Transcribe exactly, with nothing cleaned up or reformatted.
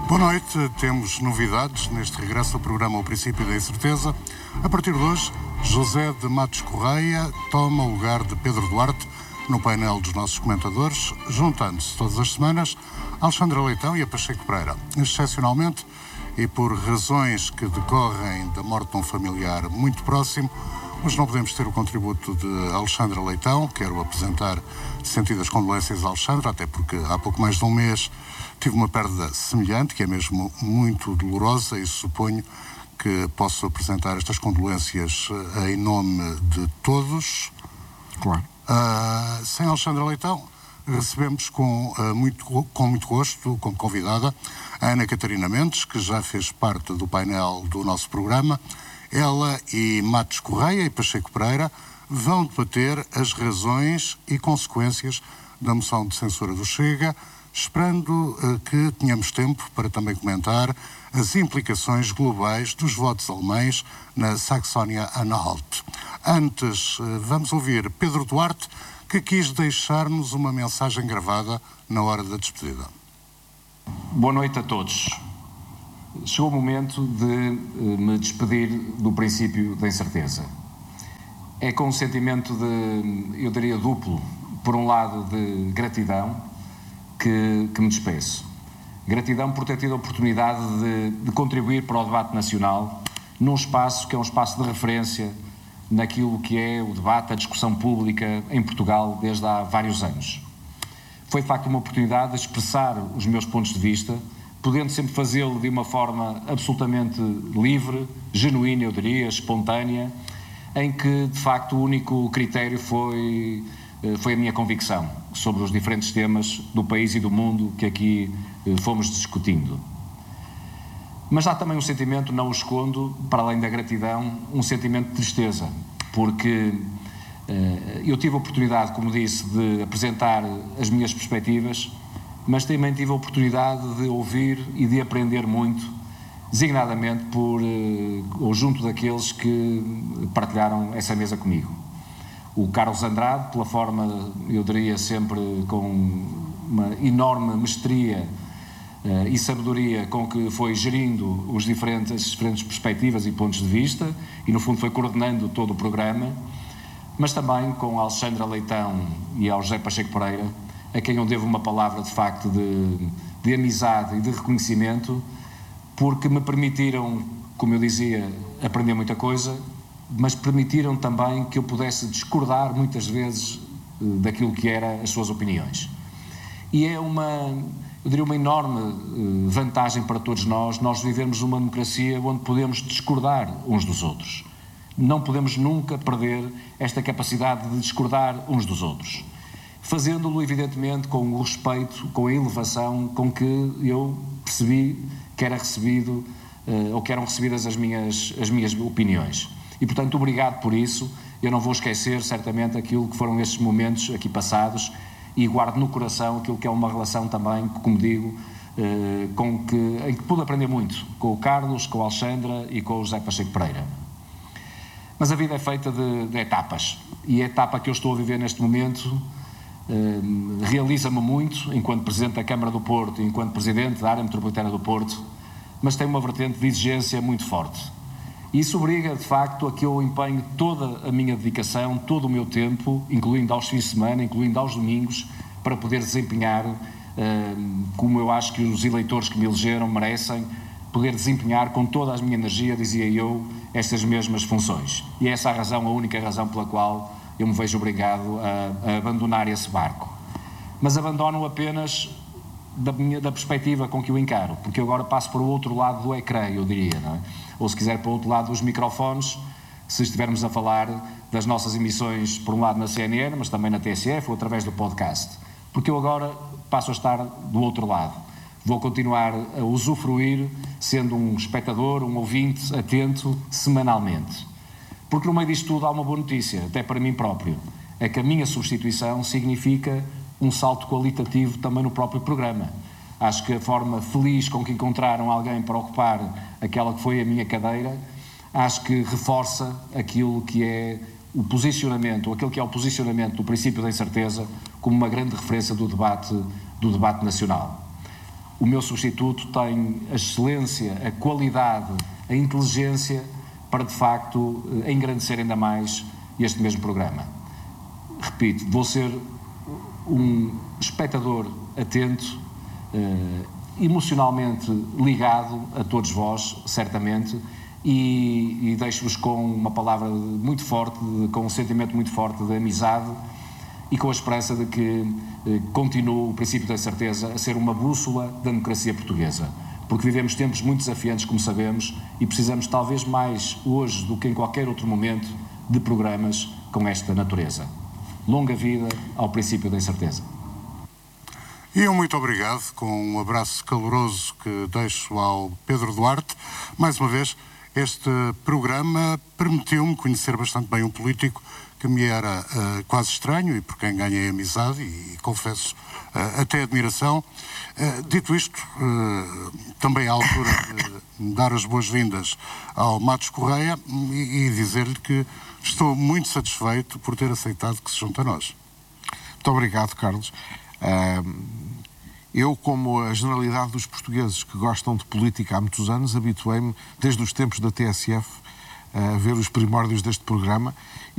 Boa noite, temos novidades neste regresso ao programa O Princípio da Incerteza. A partir de hoje, José de Matos Correia toma o lugar de Pedro Duarte no painel dos nossos comentadores, juntando-se todas as semanas Alexandra Leitão e a Pacheco Pereira. Excepcionalmente, e por razões que decorrem da morte de um familiar muito próximo, hoje não podemos ter o contributo de Alexandra Leitão. Quero apresentar sentidas condolências a Alexandra, até porque há pouco mais de um mês tive uma perda semelhante, que é mesmo muito dolorosa, e suponho que posso apresentar estas condolências em nome de todos. Claro. Uh, sem Alexandra Leitão, recebemos com, uh, muito, com muito gosto, como convidada, a Ana Catarina Mendes, que já fez parte do painel do nosso programa. Ela e Matos Correia e Pacheco Pereira vão debater as razões e consequências da moção de censura do Chega, esperando uh, que tenhamos tempo para também comentar as implicações globais dos votos alemães na Saxónia-Anhalt. Antes, uh, vamos ouvir Pedro Duarte, que quis deixar-nos uma mensagem gravada na hora da despedida. Boa noite a todos. Chegou o momento de uh, me despedir do princípio da incerteza. É com um sentimento de, eu diria, duplo. Por um lado, de gratidão, Que, que me despeço. Gratidão por ter tido a oportunidade de, de contribuir para o debate nacional num espaço que é um espaço de referência naquilo que é o debate, a discussão pública em Portugal desde há vários anos. Foi de facto uma oportunidade de expressar os meus pontos de vista, podendo sempre fazê-lo de uma forma absolutamente livre, genuína, eu diria, espontânea, em que de facto o único critério foi foi a minha convicção sobre os diferentes temas do país e do mundo que aqui fomos discutindo. Mas há também um sentimento, não o escondo, para além da gratidão, um sentimento de tristeza, porque eh, eu tive a oportunidade, como disse, de apresentar as minhas perspectivas, mas também tive a oportunidade de ouvir e de aprender muito, designadamente por, eh, ou junto daqueles que partilharam essa mesa comigo. O Carlos Andrade, pela forma, eu diria sempre com uma enorme mestria uh, e sabedoria com que foi gerindo os diferentes, as diferentes perspectivas e pontos de vista, e no fundo foi coordenando todo o programa, mas também com a Alexandra Leitão e ao José Pacheco Pereira, a quem eu devo uma palavra de facto de, de amizade e de reconhecimento, porque me permitiram, como eu dizia, aprender muita coisa, mas permitiram também que eu pudesse discordar muitas vezes daquilo que eram as suas opiniões. E é uma, eu diria, uma enorme vantagem para todos nós, nós vivemos uma democracia onde podemos discordar uns dos outros. Não podemos nunca perder esta capacidade de discordar uns dos outros, fazendo-lo evidentemente com o respeito, com a elevação com que eu percebi que era recebido, ou que eram recebidas as minhas, as minhas opiniões. E, portanto, obrigado por isso. Eu não vou esquecer, certamente, aquilo que foram estes momentos aqui passados e guardo no coração aquilo que é uma relação também, como digo, eh, com que, em que pude aprender muito, com o Carlos, com a Alexandra e com o José Pacheco Pereira. Mas a vida é feita de, de etapas, e a etapa que eu estou a viver neste momento eh, realiza-me muito, enquanto Presidente da Câmara do Porto e enquanto Presidente da Área Metropolitana do Porto, mas tem uma vertente de exigência muito forte. Isso obriga, de facto, a que eu empenhe toda a minha dedicação, todo o meu tempo, incluindo aos fins de semana, incluindo aos domingos, para poder desempenhar, como eu acho que os eleitores que me elegeram merecem, poder desempenhar com toda a minha energia, dizia eu, estas mesmas funções. E é essa a razão, a única razão pela qual eu me vejo obrigado a, a abandonar esse barco. Mas abandono apenas da, minha, da perspectiva com que eu encaro, porque eu agora passo para o outro lado do ecrã, eu diria, não é? Ou se quiser para o outro lado dos microfones, se estivermos a falar das nossas emissões, por um lado na C N N, mas também na T S F ou através do podcast. Porque eu agora passo a estar do outro lado. Vou continuar a usufruir, sendo um espectador, um ouvinte atento, semanalmente. Porque no meio disto tudo há uma boa notícia, até para mim próprio. É que a minha substituição significa um salto qualitativo também no próprio programa. Acho que a forma feliz com que encontraram alguém para ocupar aquela que foi a minha cadeira, acho que reforça aquilo que é o posicionamento, ou aquilo que é o posicionamento do princípio da incerteza como uma grande referência do debate, do debate nacional. o meu substituto tem a excelência, a qualidade, a inteligência para, de facto, engrandecer ainda mais este mesmo programa. Repito, vou ser um espectador atento, eh, emocionalmente ligado a todos vós, certamente, e, e deixo-vos com uma palavra muito forte, com um sentimento muito forte de amizade e com a esperança de que eh, continue o princípio da certeza a ser uma bússola da democracia portuguesa. Porque vivemos tempos muito desafiantes, como sabemos, e precisamos talvez mais hoje do que em qualquer outro momento de programas com esta natureza. Longa vida ao princípio da incerteza. E um muito obrigado, com um abraço caloroso que deixo ao Pedro Duarte. Mais uma vez, este programa permitiu-me conhecer bastante bem um político que me era uh, quase estranho e por quem ganhei amizade e, e confesso, uh, até admiração. Uh, dito isto, uh, também é a altura de dar as boas-vindas ao Matos Correia e, e dizer-lhe que estou muito satisfeito por ter aceitado que se junte a nós. Muito obrigado, Carlos. Uh, eu, como a generalidade dos portugueses que gostam de política há muitos anos, habituei-me, desde os tempos da T S F, a ver os primórdios deste programa